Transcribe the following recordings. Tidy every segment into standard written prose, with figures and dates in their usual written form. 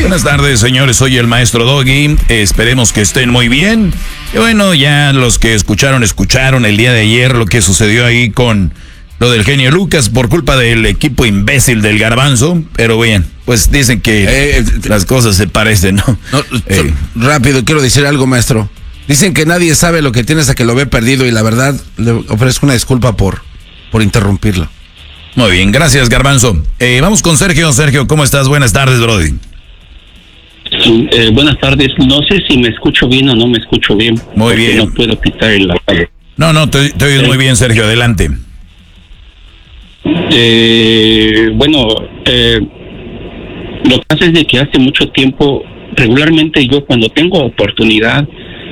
Buenas tardes, señores. Soy el maestro Doggy. Esperemos que estén muy bien. Y bueno, ya los que escucharon el día de ayer lo que sucedió ahí con lo del genio Lucas por culpa del equipo imbécil del Garbanzo. Pero bien, pues dicen que las cosas se parecen, ¿no? Rápido, quiero decir algo, maestro. Dicen que nadie sabe lo que tiene hasta que lo ve perdido y la verdad le ofrezco una disculpa por interrumpirlo. Muy bien, gracias, Garbanzo. Vamos con Sergio. Sergio, ¿cómo estás? Buenas tardes, brody. Buenas tardes. No sé si me escucho bien o no me escucho bien. Muy bien. No puedo quitar el radio. No, te oyes muy bien, Sergio. Adelante. Lo que pasa es de que hace mucho tiempo, regularmente yo cuando tengo oportunidad,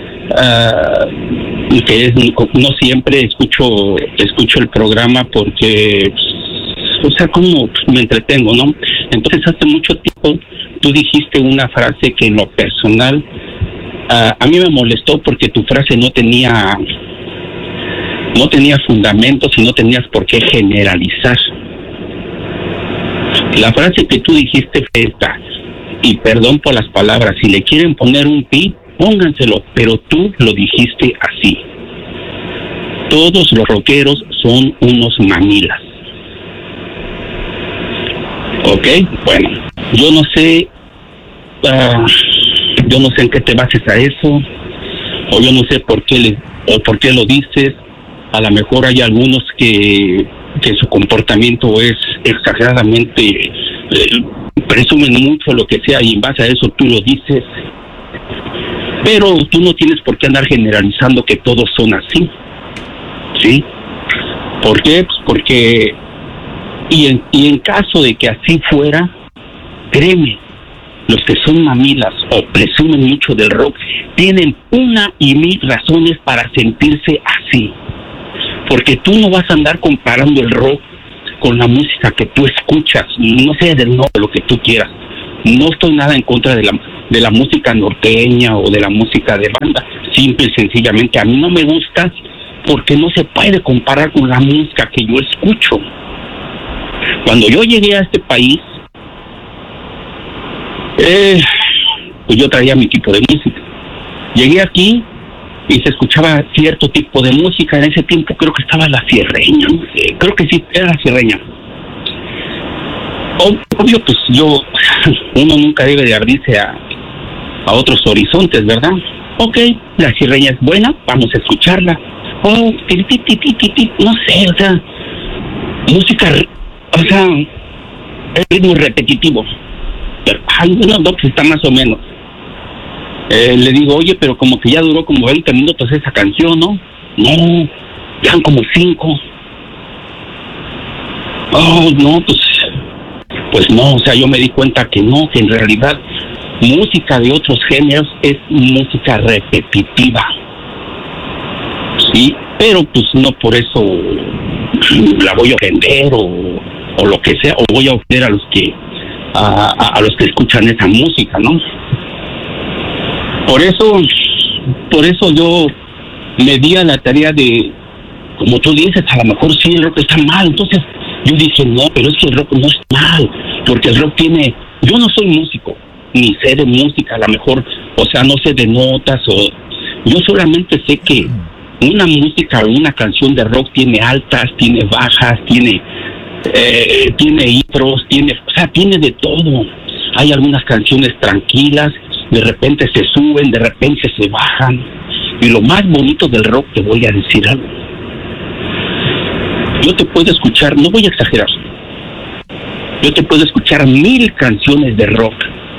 que es, no siempre escucho el programa porque, o sea, como me entretengo, ¿no? Entonces hace mucho tiempo tú dijiste una frase que en lo personal a mí me molestó porque tu frase no tenía fundamentos y no tenías por qué generalizar. La frase que tú dijiste fue esta, y perdón por las palabras, si le quieren poner un pi, pónganselo, pero tú lo dijiste así. Todos los rockeros son unos mamilas. ¿Ok? Bueno, yo no sé en qué te bases a eso, o yo no sé por qué lo dices. A lo mejor hay algunos que su comportamiento es exageradamente, presumen mucho lo que sea y en base a eso tú lo dices. Pero tú no tienes por qué andar generalizando que todos son así, ¿sí? ¿Por qué? Pues porque, y en caso de que así fuera, créeme, los que son mamilas o presumen mucho del rock, tienen una y mil razones para sentirse así. Porque tú no vas a andar comparando el rock con la música que tú escuchas, no sé, lo que tú quieras. No estoy nada en contra de la música norteña o de la música de banda. Simple y sencillamente a mí no me gusta porque no se puede comparar con la música que yo escucho. Cuando yo llegué a este país, pues yo traía mi tipo de música. Llegué aquí y se escuchaba cierto tipo de música. En ese tiempo creo que estaba la sierreña, no sé, creo que sí, era la sierreña. Obvio, pues uno nunca debe de abrirse a otros horizontes, ¿verdad? Ok, la sierreña es buena, vamos a escucharla. No sé, o sea, música, o sea, es ritmo repetitivo. Pero, no, pues está más o menos. Le digo, oye, pero como que ya duró como 20 minutos esa canción, ¿no? No, ya son como 5. Oh, no, pues no, o sea, yo me di cuenta que no, que en realidad música de otros géneros es música repetitiva, sí, pero pues no por eso la voy a ofender o lo que sea, o voy a ofender a los que escuchan esa música, ¿no? Por eso yo me di a la tarea de, como tú dices, a lo mejor sí el rock está mal. Entonces yo dije, no, pero es que el rock no está mal, porque el rock tiene, yo no soy músico, ni sé de música, a lo mejor, o sea, no sé de notas, yo solamente sé que una música o una canción de rock tiene altas, tiene bajas, tiene intros, tiene de todo. Hay algunas canciones tranquilas, de repente se suben, de repente se bajan. Y lo más bonito del rock, te voy a decir algo. Yo te puedo escuchar, no voy a exagerar, yo te puedo escuchar 1000 canciones de rock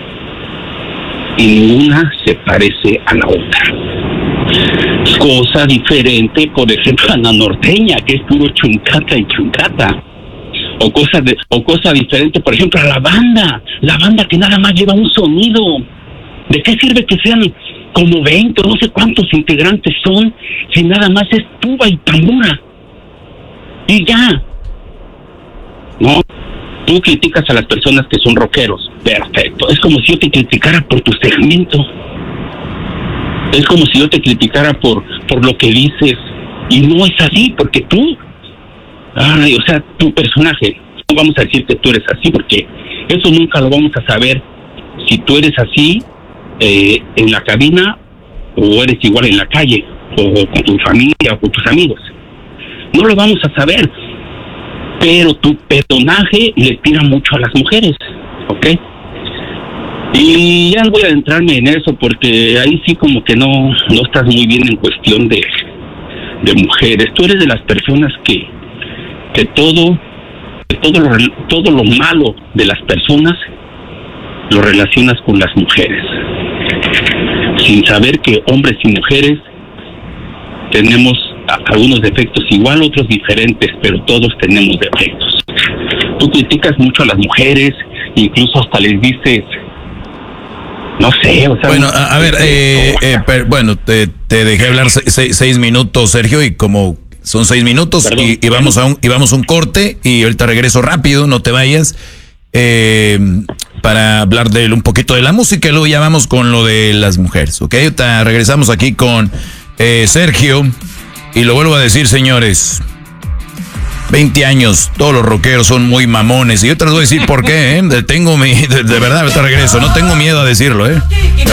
y ninguna se parece a la otra. Cosa diferente, por ejemplo, a la norteña, que es puro chuncata y chuncata. O cosa diferente, por ejemplo, a la banda que nada más lleva un sonido. ¿De qué sirve que sean como 20 o no sé cuántos integrantes son si nada más es tuba y tambora? Y ya. No, tú criticas a las personas que son rockeros. Perfecto. Es como si yo te criticara por tu segmento. Es como si yo te criticara por lo que dices. Y no es así, porque tú, o sea, tu personaje, no vamos a decir que tú eres así, porque eso nunca lo vamos a saber si tú eres así en la cabina o eres igual en la calle o con tu familia o con tus amigos. No lo vamos a saber, pero tu personaje le tira mucho a las mujeres, ¿ok? Y ya no voy a adentrarme en eso porque ahí sí como que no estás muy bien en cuestión de mujeres. Tú eres de las personas que todo lo malo de las personas lo relacionas con las mujeres, sin saber que hombres y mujeres tenemos algunos defectos igual, otros diferentes, pero todos tenemos defectos. Tú criticas mucho a las mujeres, incluso hasta les dices, no sé, o sea... Bueno, a ver, bueno, te dejé hablar 6 minutos, Sergio, y como son 6 minutos, perdón, y vamos a un corte, y ahorita regreso rápido, no te vayas, para hablar de un poquito de la música, y luego ya vamos con lo de las mujeres, ¿ok? Ahorita regresamos aquí con Sergio, y lo vuelvo a decir, señores, 20 años, todos los rockeros son muy mamones, y yo te les voy a decir por qué, de verdad, ahorita regreso, no tengo miedo a decirlo,